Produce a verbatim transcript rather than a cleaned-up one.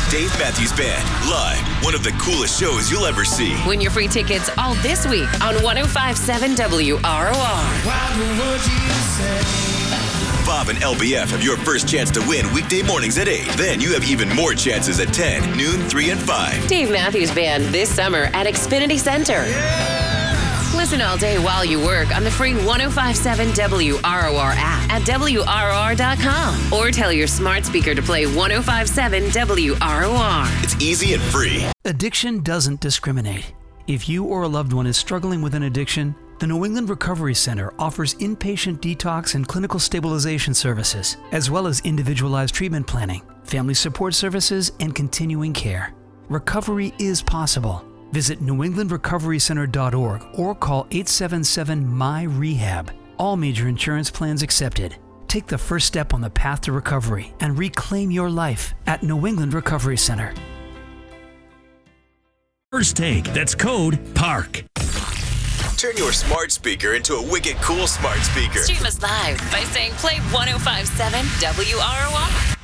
Dave Matthews Band, live. One of the coolest shows you'll ever see. Win your free tickets all this week on one oh five seven W R O R. Bob and L B F have your first chance to win weekday mornings at eight. Then you have even more chances at ten, noon, three, and five. Dave Matthews Band this summer at Xfinity Center. Yeah! Listen all day while you work on the free one oh five seven W R O R app at W R O R dot com. Or tell your smart speaker to play one oh five seven W R O R. It's easy and free. Addiction doesn't discriminate. If you or a loved one is struggling with an addiction, the New England Recovery Center offers inpatient detox and clinical stabilization services, as well as individualized treatment planning, family support services, and continuing care. Recovery is possible. Visit new england recovery center dot org or call eight seven seven M Y R E H A B. All major insurance plans accepted. Take the first step on the path to recovery and reclaim your life at New England Recovery Center. First Take, that's code PARK. Turn your smart speaker into a wicked cool smart speaker. Stream us live by saying play one oh five seven W R O R.